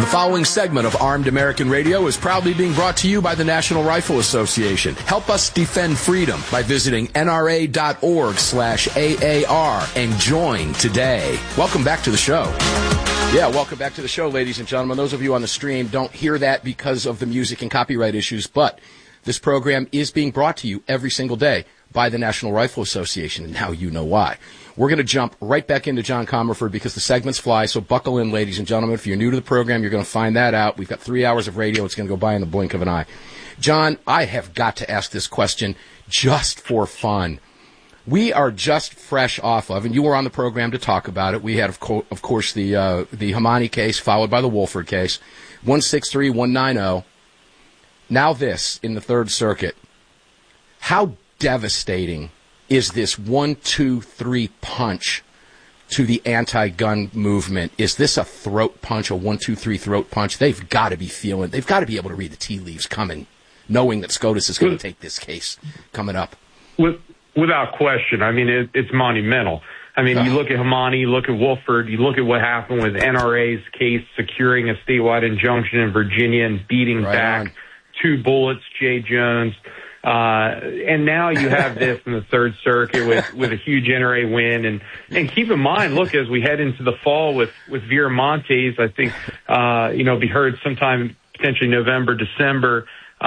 following segment of Armed American Radio is proudly being brought to you by the National Rifle Association. Help us defend freedom by visiting nra.org/AAR and join today. Welcome back to the show. Yeah, welcome back to the show, ladies and gentlemen. Those of you on the stream don't hear that because of the music and copyright issues, but this program is being brought to you every single day by the National Rifle Association, and now you know why. We're going to jump right back into John Comerford because the segments fly, so buckle in, ladies and gentlemen. If you're new to the program, you're going to find that out. We've got 3 hours of radio. It's going to go by in the blink of an eye. John, I have got to ask this question just for fun. We are just fresh off of, and you were on the program to talk about it. We had, of course, the Hamani case followed by the Woolford case, 163-190. Now this in the Third Circuit. How devastating is this 1-2-3 punch to the anti-gun movement? Is this a throat punch, a 1-2-3 throat punch? They've got to be they've got to be able to read the tea leaves coming, knowing that SCOTUS is going to take this case coming up. Without question. I mean, it's monumental. I mean, you look at Hamani, you look at Woolford, you look at what happened with NRA's case securing a statewide injunction in Virginia and beating back 2 bullets, Jay Jones. And now you have this in the Third Circuit with a huge NRA win. And keep in mind, look, as we head into the fall with Viramontes, I think, be heard sometime potentially November, December.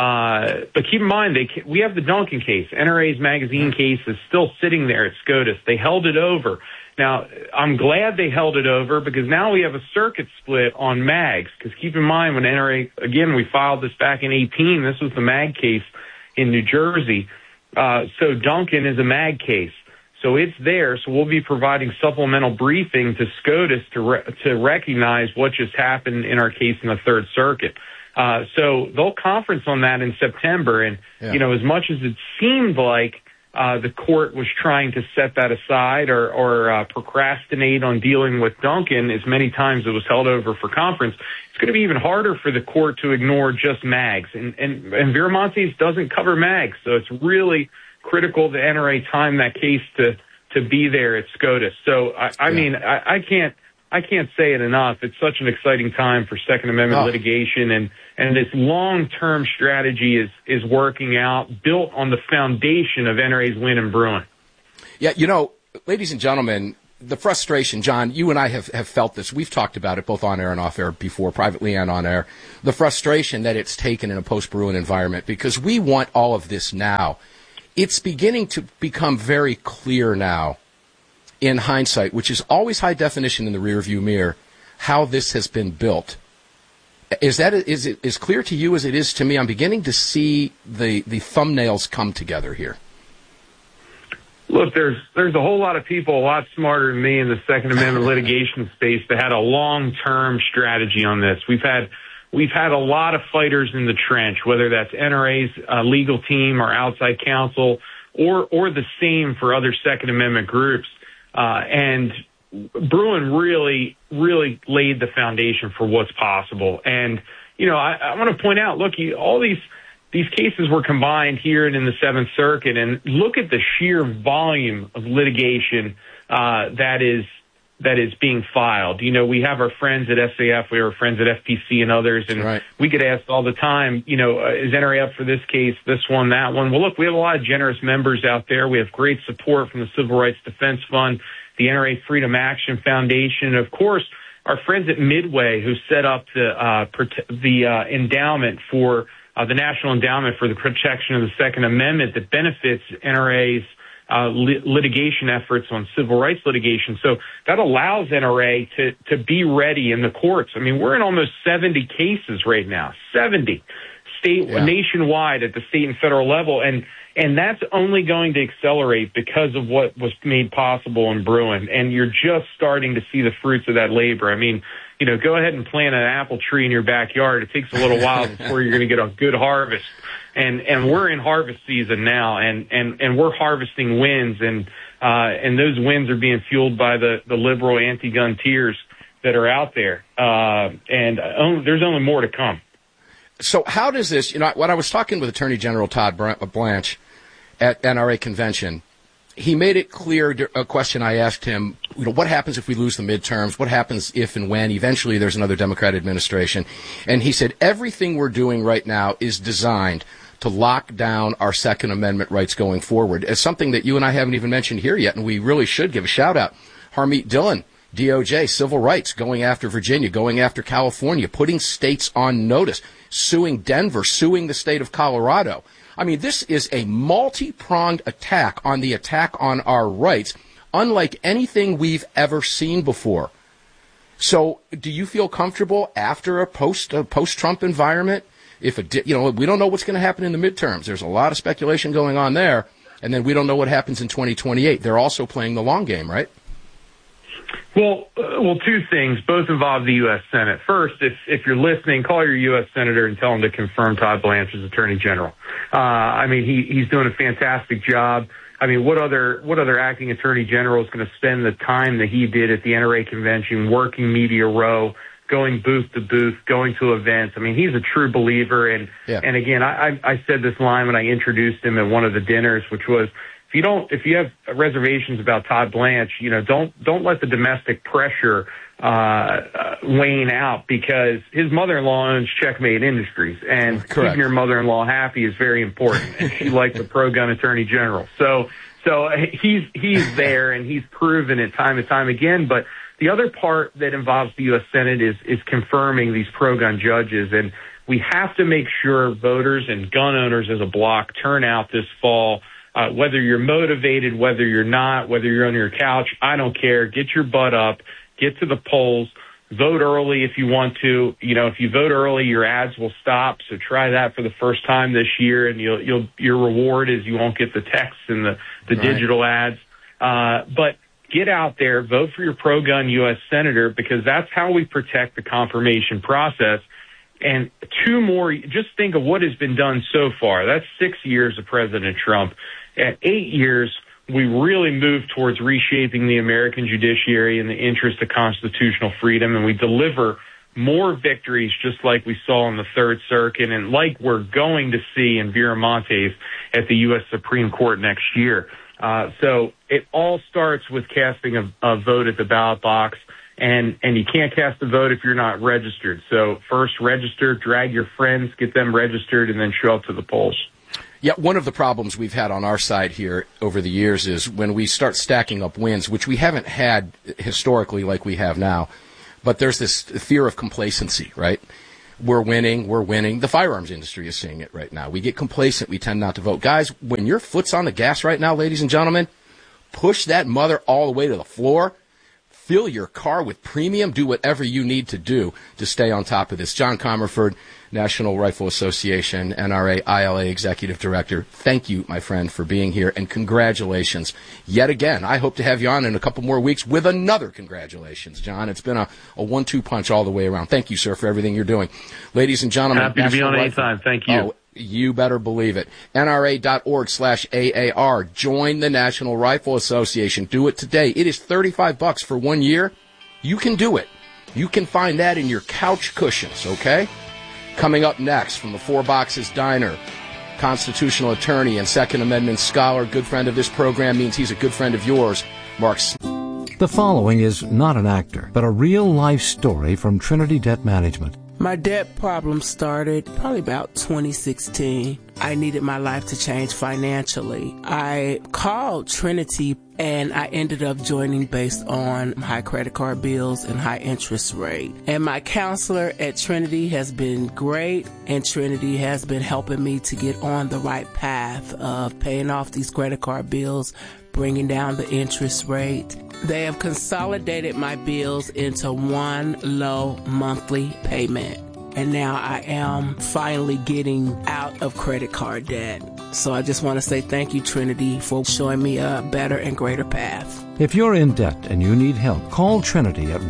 But keep in mind, we have the Duncan case. NRA's magazine case is still sitting there at SCOTUS. They held it over. Now, I'm glad they held it over because now we have a circuit split on mags. Because keep in mind, when NRA, again, we filed this back in 2018. This was the mag case in New Jersey. So Duncan is a mag case. So it's there. So we'll be providing supplemental briefing to SCOTUS to recognize what just happened in our case in the Third Circuit. So they'll conference on that in September. And, as much as it seemed like the court was trying to set that aside or procrastinate on dealing with Duncan as many times it was held over for conference, it's going to be even harder for the court to ignore just mags. And Viramontes doesn't cover mags, so it's really critical that NRA time that case to be there at SCOTUS. So, I can't say it enough. It's such an exciting time for Second Amendment litigation, and this long-term strategy is working out, built on the foundation of NRA's win in Bruin. Yeah, ladies and gentlemen, the frustration, John, you and I have felt this. We've talked about it both on air and off air before, privately and on air, the frustration that it's taken in a post-Bruin environment, because we want all of this now. It's beginning to become very clear now, in hindsight, which is always high definition in the rearview mirror, how this has been built. Is it as clear to you as it is to me? I'm beginning to see the thumbnails come together here. Look, there's a whole lot of people a lot smarter than me in the Second Amendment litigation space that had a long-term strategy on this. We've had a lot of fighters in the trench, whether that's NRA's legal team or outside counsel, or the same for other Second Amendment groups. And Bruin really, really laid the foundation for what's possible. And, I want to point out, look, all these cases were combined here and in the Seventh Circuit, and look at the sheer volume of litigation that is being filed. We have our friends at SAF, we have our friends at FPC and others, and we get asked all the time, is NRA up for this case, this one, that one? Well, look, we have a lot of generous members out there. We have great support from the Civil Rights Defense Fund, the NRA Freedom Action Foundation, and of course, our friends at Midway, who set up the endowment for the National Endowment for the Protection of the Second Amendment that benefits NRA's litigation efforts on civil rights litigation. So that allows NRA to be ready in the courts. I mean, we're in almost 70 cases right now, 70 nationwide at the state and federal level. And that's only going to accelerate because of what was made possible in Bruin. And you're just starting to see the fruits of that labor. I mean, go ahead and plant an apple tree in your backyard. It takes a little while before you're going to get a good harvest. And we're in harvest season now, and we're harvesting wins, and those wins are being fueled by the liberal anti-gun tiers that are out there. There's only more to come. So how does this, when I was talking with Attorney General Todd Blanche at NRA convention, he made it clear, a question I asked him, what happens if we lose the midterms? What happens if and when eventually there's another Democrat administration? And he said, everything we're doing right now is designed to lock down our Second Amendment rights going forward. It's something that you and I haven't even mentioned here yet, and we really should give a shout out. Harmeet Dillon, DOJ, civil rights, going after Virginia, going after California, putting states on notice, suing Denver, suing the state of Colorado. I mean, this is a multi-pronged attack on our rights, unlike anything we've ever seen before. So do you feel comfortable after a post-Trump environment? We don't know what's going to happen in the midterms. There's a lot of speculation going on there. And then we don't know what happens in 2028. They're also playing the long game, right? Well, two things. Both involve the U.S. Senate. First, if you're listening, call your U.S. Senator and tell him to confirm Todd Blanche as Attorney General. He's doing a fantastic job. I mean, what other acting Attorney General is going to spend the time that he did at the NRA convention, working Media Row, going booth to booth, going to events? I mean, he's a true believer. And again, I said this line when I introduced him at one of the dinners, which was, if you have reservations about Todd Blanche, don't let the domestic pressure wane out, because his mother-in-law owns Checkmate Industries, and keeping your mother-in-law happy is very important. And she likes a pro-gun Attorney General, so he's there, and he's proven it time and time again. But the other part that involves the U.S. Senate is confirming these pro-gun judges, and we have to make sure voters and gun owners as a block turn out this fall. Whether you're motivated, whether you're not, whether you're on your couch, I don't care. Get your butt up, get to the polls, vote early if you want to. If you vote early, your ads will stop. So try that for the first time this year, and your reward is you won't get the texts and the digital ads. But get out there, vote for your pro-gun U.S. Senator, because that's how we protect the confirmation process. And two more, just think of what has been done so far. That's 6 years of President Trump. At 8 years, we really moved towards reshaping the American judiciary in the interest of constitutional freedom, and we deliver more victories just like we saw in the Third Circuit and like we're going to see in Viramontes at the U.S. Supreme Court next year. So it all starts with casting a vote at the ballot box, and you can't cast a vote if you're not registered. So first register, drag your friends, get them registered, and then show up to the polls. Yeah, one of the problems we've had on our side here over the years is when we start stacking up wins, which we haven't had historically like we have now, but there's this fear of complacency, right? We're winning. The firearms industry is seeing it right now. We get complacent. We tend not to vote. Guys, when your foot's on the gas right now, ladies and gentlemen, push that mother all the way to the floor. Fill your car with premium. Do whatever you need to do to stay on top of this. John Comerford, National Rifle Association, NRA, ILA Executive Director. Thank you, my friend, for being here, and congratulations yet again. I hope to have you on in a couple more weeks with another congratulations, John. It's been a 1-2 punch all the way around. Thank you, sir, for everything you're doing. Ladies and gentlemen. Happy to be on anytime. Thank you. Oh, you better believe it. NRA.org/AAR. Join the National Rifle Association. Do it today. It is $35 for 1 year. You can do it. You can find that in your couch cushions, okay? Coming up next from the Four Boxes Diner, constitutional attorney and Second Amendment scholar, good friend of this program, means he's a good friend of yours, Mark. The following is not an actor, but a real-life story from Trinity Debt Management. My debt problem started probably about 2016. I needed my life to change financially. I called Trinity, and I ended up joining based on high credit card bills and high interest rate. And my counselor at Trinity has been great, and Trinity has been helping me to get on the right path of paying off these credit card bills, bringing down the interest rate. They have consolidated my bills into one low monthly payment. And now I am finally getting out of credit card debt. So I just want to say thank you, Trinity, for showing me a better and greater path. If you're in debt and you need help, call Trinity at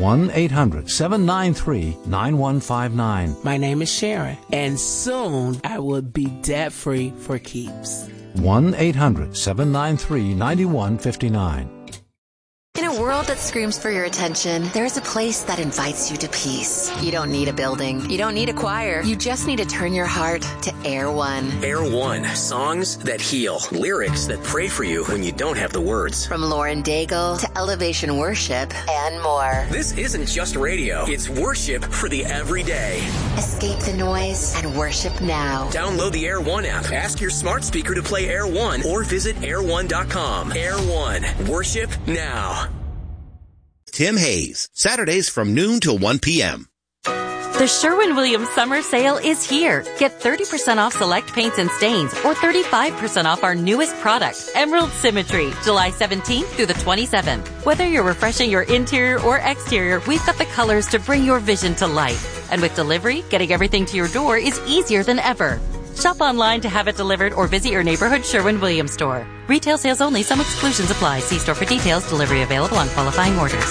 1-800-793-9159. My name is Sharon, and soon I will be debt-free for keeps. 1-800-793-9159. In a world world that screams for your attention, there's a place that invites you to peace. You don't need a building. You don't need a choir. You just need to turn your heart to Air One. Air One. Songs that heal. Lyrics that pray for you when you don't have the words. From Lauren Daigle to Elevation Worship and more. This isn't just radio. It's worship for the everyday. Escape the noise and worship now. Download the Air One app. Ask your smart speaker to play Air One or visit air1.com. Air One. Worship now. Tim Hayes, Saturdays from noon till 1 p.m. The Sherwin-Williams Summer Sale is here. Get 30% off select paints and stains or 35% off our newest product, Emerald Symmetry, July 17th through the 27th. Whether you're refreshing your interior or exterior, we've got the colors to bring your vision to life. And with delivery, getting everything to your door is easier than ever. Shop online to have it delivered or visit your neighborhood Sherwin-Williams store. Retail sales only. Some exclusions apply. See store for details. Delivery available on qualifying orders.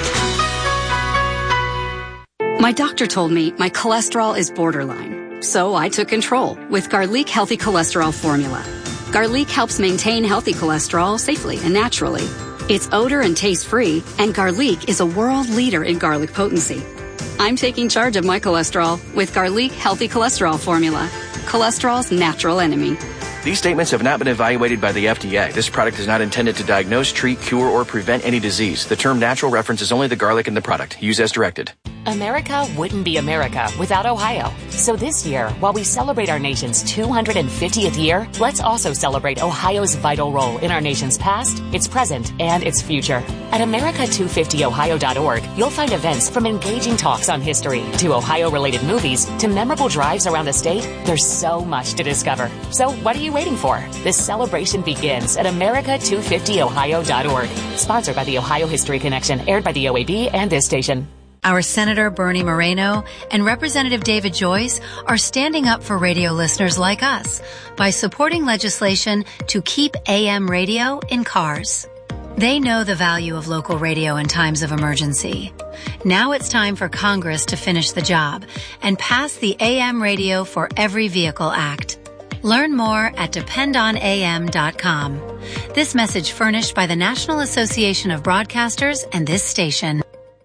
My doctor told me my cholesterol is borderline, so I took control with Garlic Healthy Cholesterol Formula. Garlic helps maintain healthy cholesterol safely and naturally. It's odor and taste-free, and Garlic is a world leader in garlic potency. I'm taking charge of my cholesterol with Garlic Healthy Cholesterol Formula, cholesterol's natural enemy. These statements have not been evaluated by the FDA. This product is not intended to diagnose, treat, cure, or prevent any disease. The term natural references only the garlic in the product. Use as directed. America wouldn't be America without Ohio. So this year, while we celebrate our nation's 250th year, let's also celebrate Ohio's vital role in our nation's past, its present, and its future. At America250ohio.org, you'll find events from engaging talks on history to Ohio-related movies to memorable drives around the state. There's so much to discover. So what are you waiting for? This celebration begins at America250ohio.org. Sponsored by the Ohio History Connection, aired by the OAB and this station. Our Senator Bernie Moreno and Representative David Joyce are standing up for radio listeners like us by supporting legislation to keep AM radio in cars. They know the value of local radio in times of emergency. Now it's time for Congress to finish the job and pass the AM Radio for Every Vehicle Act. Learn more at dependonam.com. This message furnished by the National Association of Broadcasters and this station.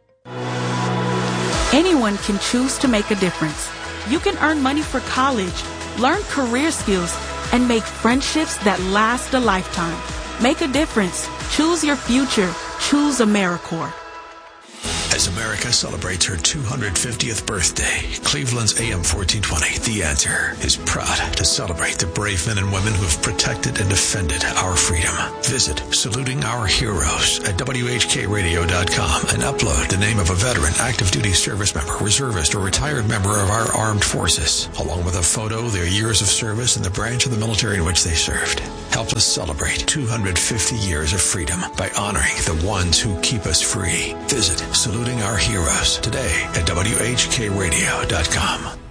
Anyone can choose to make a difference. You can earn money for college, learn career skills, and make friendships that last a lifetime. Make a difference. Choose your future. Choose AmeriCorps. As America celebrates her 250th birthday, Cleveland's AM 1420, The Answer, is proud to celebrate the brave men and women who have protected and defended our freedom. Visit Saluting Our Heroes at WHKRadio.com and upload the name of a veteran, active duty service member, reservist, or retired member of our armed forces, along with a photo, their years of service, and the branch of the military in which they served. Help us celebrate 250 years of freedom by honoring the ones who keep us free. Visit Saluting Our Heroes today at WHKRadio.com.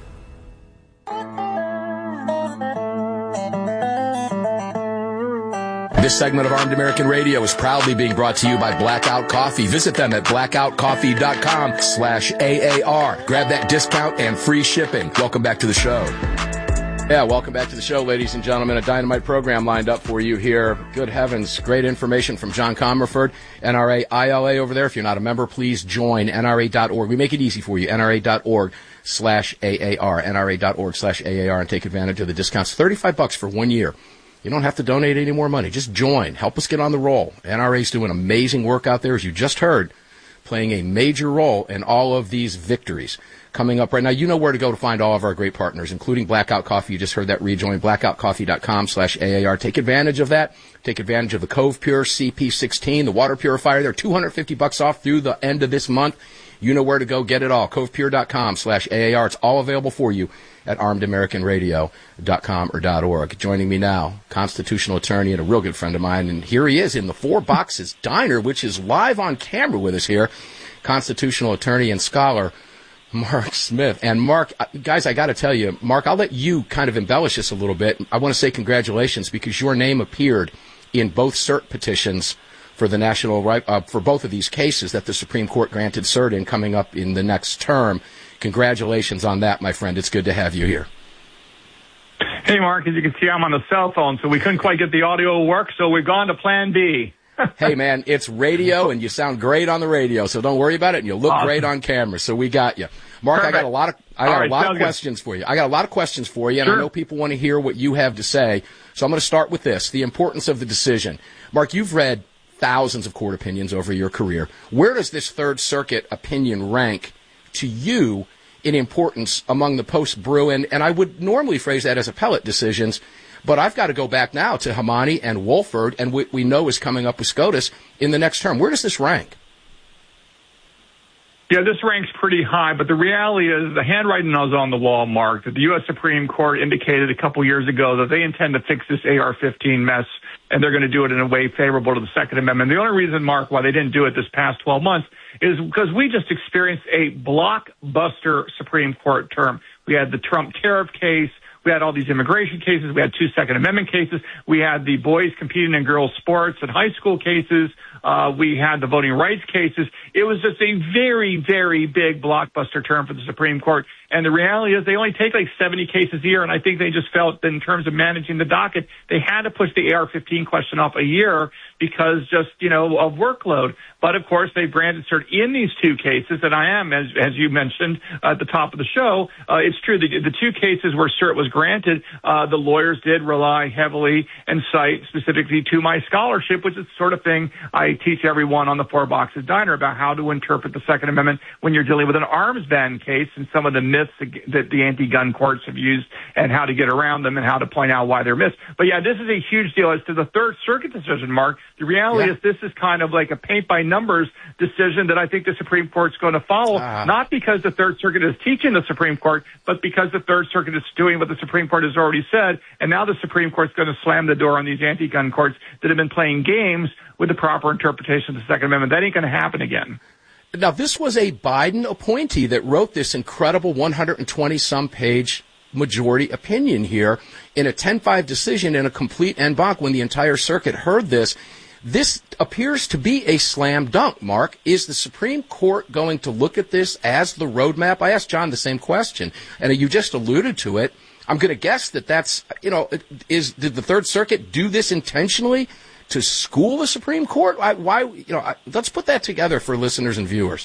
This segment of Armed American Radio is proudly being brought to you by Blackout Coffee. Visit them at blackoutcoffee.com/AAR. Grab that discount and free shipping. Welcome back to the show. Yeah, welcome back to the show, ladies and gentlemen. A dynamite program lined up for you here. Good heavens, great information from John Comerford, NRA ILA over there. If you're not a member, please join NRA.org. We make it easy for you, NRA.org/AAR, NRA.org/AAR, and take advantage of the discounts. $35 for 1 year. You don't have to donate any more money. Just join. Help us get on the roll. NRA's doing amazing work out there, as you just heard, playing a major role in all of these victories. Coming up right now, you know where to go to find all of our great partners, including Blackout Coffee. You just heard that. Rejoin blackoutcoffee.com/AAR. Take advantage of that. Take advantage of the Cove Pure CP16, the water purifier. They're $250 off through the end of this month. You know where to go. Get it all. CovePure.com/AAR. It's all available for you at ArmedAmericanRadio.com or .org. Joining me now, constitutional attorney and a real good friend of mine, and here he is in the Four Boxes Diner, which is live on camera with us here, constitutional attorney and scholar, Mark Smith. And Mark, guys, I got to tell you, Mark, I'll let you kind of embellish this a little bit. I want to say congratulations because your name appeared in both cert petitions for the national for both of these cases that the Supreme Court granted cert in coming up in the next term. Congratulations on that, my friend. It's good to have you here. Hey, Mark, as you can see, I'm on the cell phone, so we couldn't quite get the audio to work, so we've gone to plan B. Hey, man, it's radio, and you sound great on the radio, so don't worry about it, and you look great on camera, so we got you. Mark, Perfect. I got a lot of questions for you. I got a lot of questions for you, and Sure. I know people want to hear what you have to say, so I'm going to start with this, the importance of the decision. Mark, you've read thousands of court opinions over your career. Where does this Third Circuit opinion rank to you in importance among the post-Bruen, and I would normally phrase that as appellate decisions, but I've got to go back now to Hamani and Wolford, and we know is coming up with SCOTUS in the next term. Where does this rank? Yeah, this ranks pretty high, but the reality is the handwriting is on the wall, Mark, that the U.S. Supreme Court indicated a couple years ago that they intend to fix this AR-15 mess, and they're going to do it in a way favorable to the Second Amendment. The only reason, Mark, why they didn't do it this past 12 months is because we just experienced a blockbuster Supreme Court term. We had the Trump tariff case. We had all these immigration cases. We had 2 Second Amendment cases. We had the boys competing in girls' sports and high school cases. We had the voting rights cases. It was just a very, very big blockbuster term for the Supreme Court. And the reality is they only take like 70 cases a year, and I think they just felt that in terms of managing the docket, they had to push the AR-15 question off a year because just, of workload. But, of course, they've granted cert in these 2 cases, and I am, as you mentioned at the top of the show, it's true. The 2 cases where cert was granted, the lawyers did rely heavily and cite specifically to my scholarship, which is the sort of thing I teach everyone on the Four Boxes Diner about how to interpret the Second Amendment when you're dealing with an arms ban case and some of the myths that the anti-gun courts have used and how to get around them and how to point out why they're missed. But, yeah, this is a huge deal. As to the Third Circuit decision, Mark, the reality is this is kind of like a paint-by-numbers decision that I think the Supreme Court's going to follow, not because the Third Circuit is teaching the Supreme Court, but because the Third Circuit is doing what the Supreme Court has already said, and now the Supreme Court's going to slam the door on these anti-gun courts that have been playing games with the proper interpretation of the Second Amendment. That ain't going to happen again. Now, this was a Biden appointee that wrote this incredible 120-some page majority opinion here in a 10-5 decision in a complete en banc when the entire circuit heard this. This appears to be a slam dunk, Mark. Is the Supreme Court going to look at this as the roadmap? I asked John the same question, and you just alluded to it. I'm going to guess that's, did the Third Circuit do this intentionally to school the Supreme Court? Let's put that together for listeners and viewers.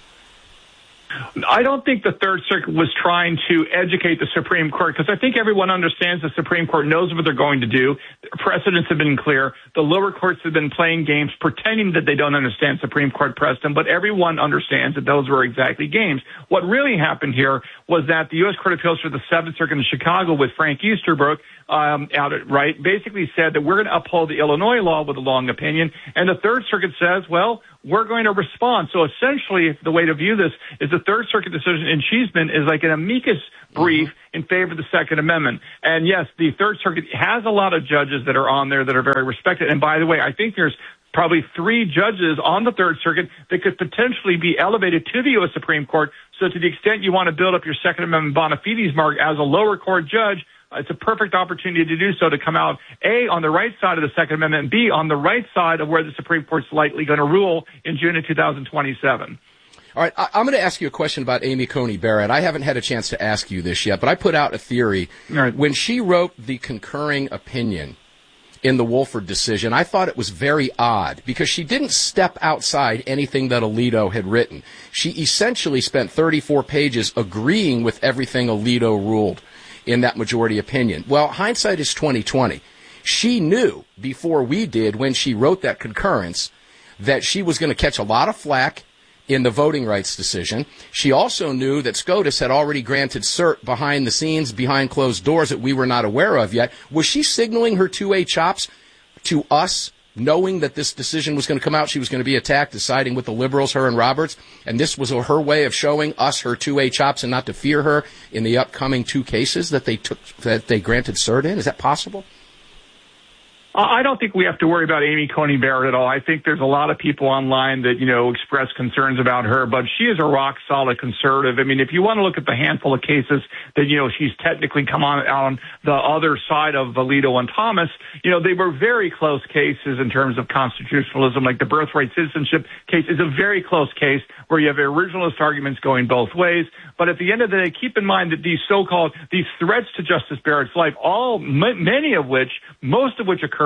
I don't think the Third Circuit was trying to educate the Supreme Court because I think everyone understands the Supreme Court knows what they're going to do. Precedents have been clear. The lower courts have been playing games, pretending that they don't understand Supreme Court precedent, but everyone understands that those were exactly games. What really happened here was that the U.S. Court of Appeals for the Seventh Circuit in Chicago with Frank Easterbrook basically said that we're going to uphold the Illinois law with a long opinion, and the Third Circuit says, well, we're going to respond. So essentially, the way to view this is the Third Circuit decision in Cheeseman is like an amicus brief in favor of the Second Amendment. And yes, the Third Circuit has a lot of judges that are on there that are very respected. And by the way, I think there's probably 3 judges on the Third Circuit that could potentially be elevated to the U.S. Supreme Court. So to the extent you want to build up your Second Amendment bona fides, Mark, as a lower court judge, it's a perfect opportunity to do so, to come out, A, on the right side of the Second Amendment, and B, on the right side of where the Supreme Court's likely going to rule in June of 2027. All right, I'm going to ask you a question about Amy Coney Barrett. I haven't had a chance to ask you this yet, but I put out a theory. Right. When she wrote the concurring opinion in the Wolford decision, I thought it was very odd because she didn't step outside anything that Alito had written. She essentially spent 34 pages agreeing with everything Alito ruled in that majority opinion. Well, hindsight is 20/20. She knew before we did, when she wrote that concurrence, that she was going to catch a lot of flack in the voting rights decision. She also knew that SCOTUS had already granted cert behind the scenes, behind closed doors that we were not aware of yet. Was she signaling her 2A chops to us, knowing that this decision was going to come out? She was going to be attacked, deciding with the liberals, her and Roberts, and this was her way of showing us her 2A chops and not to fear her in the upcoming 2 cases that they granted cert in? Is that possible? I don't think we have to worry about Amy Coney Barrett at all. I think there's a lot of people online that, express concerns about her, but she is a rock-solid conservative. I mean, if you want to look at the handful of cases that, she's technically come on the other side of Alito and Thomas, they were very close cases in terms of constitutionalism. Like the birthright citizenship case is a very close case where you have originalist arguments going both ways. But at the end of the day, keep in mind that these threats to Justice Barrett's life, most of which occurred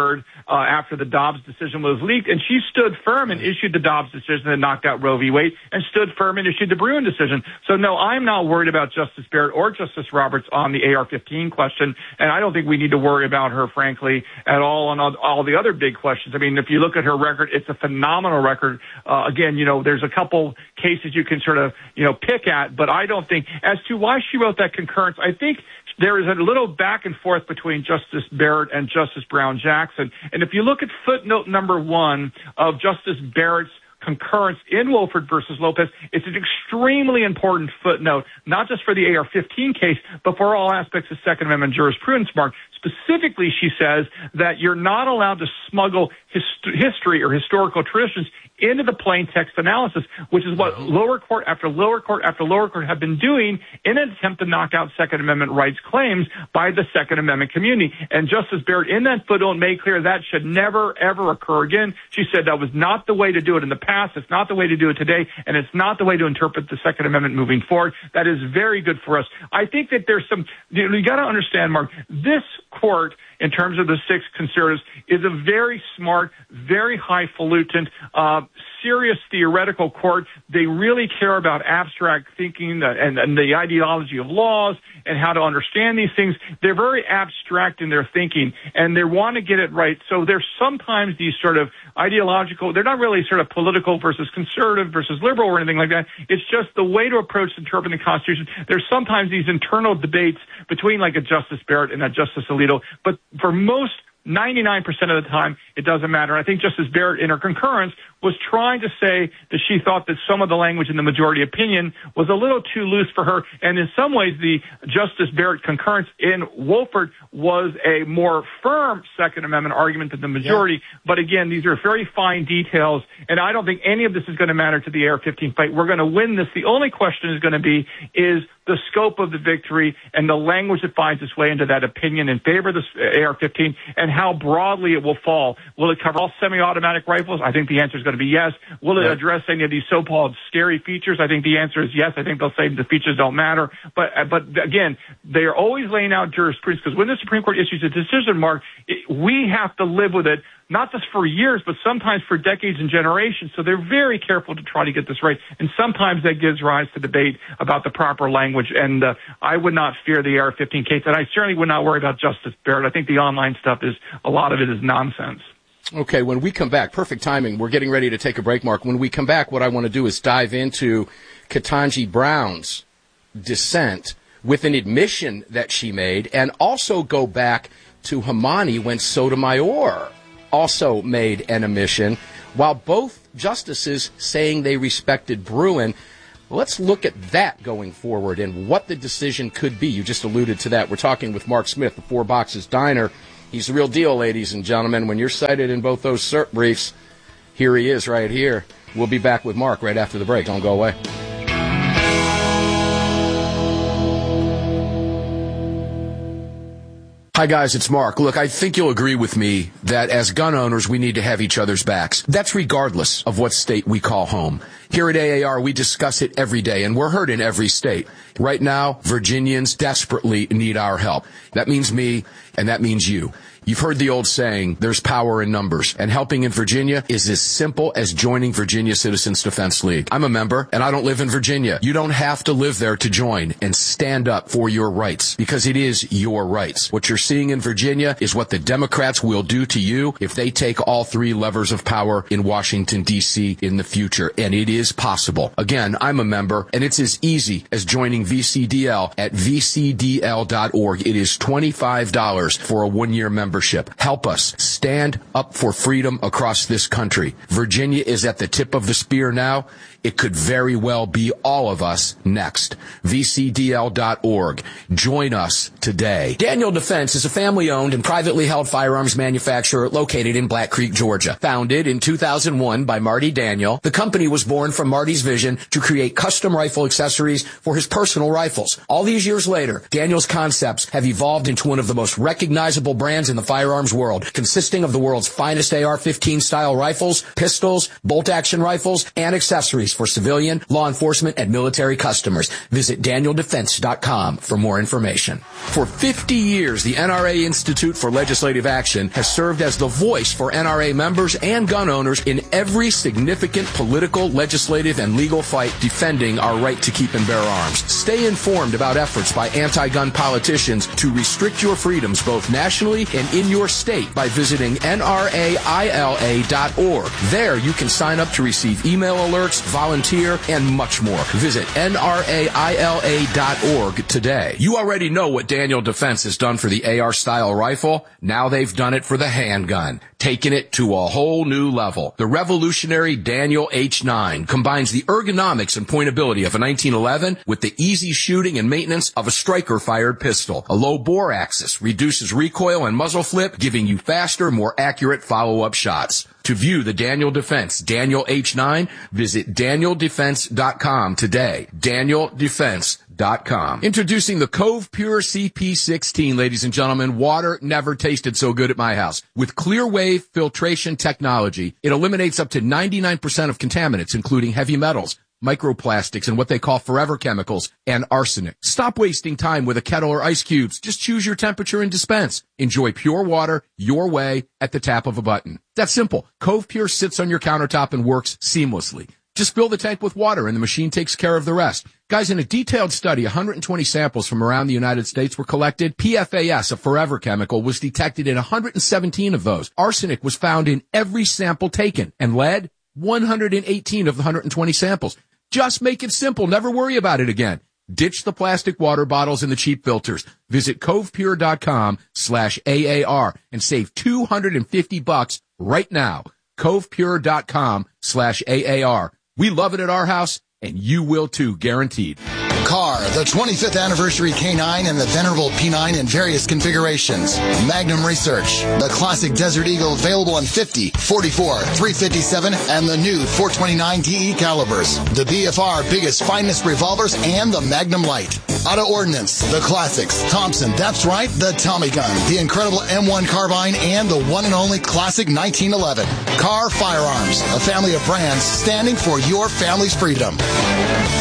occurred after the Dobbs decision was leaked, and she stood firm and issued the Dobbs decision that knocked out Roe v. Wade, and stood firm and issued the Bruen decision. So, no, I'm not worried about Justice Barrett or Justice Roberts on the AR-15 question, and I don't think we need to worry about her, frankly, at all on all the other big questions. I mean, if you look at her record, it's a phenomenal record. Again, there's a couple cases you can sort of, pick at, but I don't think, as to why she wrote that concurrence, I think there is a little back and forth between Justice Barrett and Justice Brown Jackson. And if you look at footnote number 1 of Justice Barrett's concurrence in Wolford versus Lopez, it's an extremely important footnote, not just for the AR-15 case, but for all aspects of Second Amendment jurisprudence, Mark. Specifically, she says that you're not allowed to smuggle history or historical traditions into the plain text analysis, which is what lower court after lower court after lower court have been doing in an attempt to knock out Second Amendment rights claims by the Second Amendment community. And Justice Barrett, in that footnote, made clear that should never, ever occur again. She said that was not the way to do it in the past, it's not the way to do it today, and it's not the way to interpret the Second Amendment moving forward. That is very good for us. I think that there's some, you got to understand, Mark, this court, in terms of the 6 conservatives, is a very smart, very highfalutin, serious theoretical court. They really care about abstract thinking and the ideology of laws and how to understand these things. They're very abstract in their thinking, and they want to get it right. So there's sometimes these sort of ideological, they're not really sort of political versus conservative versus liberal or anything like that. It's just the way to approach interpreting the Constitution. There's sometimes these internal debates between like a Justice Barrett and a Justice Alito, but for most 99% of the time, it doesn't matter. I think Justice Barrett, in her concurrence, was trying to say that she thought that some of the language in the majority opinion was a little too loose for her. And in some ways, the Justice Barrett concurrence in Wolford was a more firm Second Amendment argument than the majority. Yeah. But again, these are very fine details, and I don't think any of this is going to matter to the AR-15 fight. We're going to win this. The only question is going to be is the scope of the victory and the language that finds its way into that opinion in favor of the AR-15 and how broadly it will fall. Will it cover all semi-automatic rifles? I think the answer is going to be yes. Will it address any of these so-called scary features? I think the answer is yes. I think they'll say the features don't matter. But again, they are always laying out jurisprudence, because when the Supreme Court issues a decision, Mark, we have to live with it, not just for years, but sometimes for decades and generations. So they're very careful to try to get this right. And sometimes that gives rise to debate about the proper language. And I would not fear the AR-15 case. And I certainly would not worry about Justice Barrett. I think the online stuff a lot of it is nonsense. Okay, when we come back, perfect timing. We're getting ready to take a break, Mark. When we come back, what I want to do is dive into Ketanji Brown's dissent with an admission that she made, and also go back to Hamani when Sotomayor also made an admission, while both justices saying they respected Bruen. Let's look at that going forward and what the decision could be. You just alluded to that. We're talking with Mark Smith, the Four Boxes Diner. He's the real deal, ladies and gentlemen. When you're cited in both those cert briefs, here he is right here. We'll be back with Mark right after the break. Don't go away. Hi, guys, it's Mark. Look, I think you'll agree with me that as gun owners, we need to have each other's backs. That's regardless of what state we call home. Here at AAR, we discuss it every day, and we're heard in every state. Right now, Virginians desperately need our help. That means me, and that means you. You've heard the old saying, there's power in numbers, and helping in Virginia is as simple as joining Virginia Citizens Defense League. I'm a member, and I don't live in Virginia. You don't have to live there to join and stand up for your rights, because it is your rights. What you're seeing in Virginia is what the Democrats will do to you if they take all 3 levers of power in Washington, D.C. in the future, and it is possible. Again, I'm a member, and it's as easy as joining VCDL at vcdl.org. It is $25 for a 1-year membership. Help us stand up for freedom across this country. Virginia is at the tip of the spear now. It could very well be all of us next. VCDL.org. Join us today. Daniel Defense is a family-owned and privately held firearms manufacturer located in Black Creek, Georgia. Founded in 2001 by Marty Daniel, the company was born from Marty's vision to create custom rifle accessories for his personal rifles. All these years later, Daniel's concepts have evolved into one of the most recognizable brands in the the firearms world, consisting of the world's finest AR-15 style rifles, pistols, bolt-action rifles, and accessories for civilian, law enforcement, and military customers. Visit DanielDefense.com for more information. For 50 years, the NRA Institute for Legislative Action has served as the voice for NRA members and gun owners in every significant political, legislative, and legal fight defending our right to keep and bear arms. Stay informed about efforts by anti-gun politicians to restrict your freedoms both nationally and in your state by visiting NRAILA.org. There you can sign up to receive email alerts, volunteer, and much more. Visit NRAILA.org today. You already know what Daniel Defense has done for the AR-style rifle. Now they've done it for the handgun, taking it to a whole new level. The revolutionary Daniel H9 combines the ergonomics and pointability of a 1911 with the easy shooting and maintenance of a striker-fired pistol. A low bore axis reduces recoil and muzzle flip, giving you faster, more accurate follow-up shots. To view the Daniel Defense Daniel H9, visit DanielDefense.com today. DanielDefense.com. Introducing the Cove Pure CP16, ladies and gentlemen. Water never tasted so good at my house. With clear wave filtration technology, it eliminates up to 99% of contaminants, including heavy metals, microplastics, and what they call forever chemicals, and arsenic. Stop wasting time with a kettle or ice cubes. Just choose your temperature and dispense. Enjoy pure water your way at the tap of a button. That's simple. Cove Pure sits on your countertop and works seamlessly. Just fill the tank with water and the machine takes care of the rest. Guys, in a detailed study, 120 samples from around the United States were collected. PFAS, a forever chemical, was detected in 117 of those. Arsenic was found in every sample taken, and lead, 118 of the 120 samples. Just make it simple. Never worry about it again. Ditch the plastic water bottles and the cheap filters. Visit covepure.com/AAR and save $250 right now. covepure.com/AAR. We love it at our house, and you will too, guaranteed. Car, the 25th anniversary K9 and the venerable P9 in various configurations. Magnum Research, the classic Desert Eagle available in 50, 44, 357, and the new 429 DE calibers. The BFR biggest, finest revolvers and the Magnum Light. Auto Ordnance, the classics. Thompson, that's right, the Tommy gun, the incredible M1 carbine, and the one and only classic 1911. Car Firearms, a family of brands standing for your family's freedom.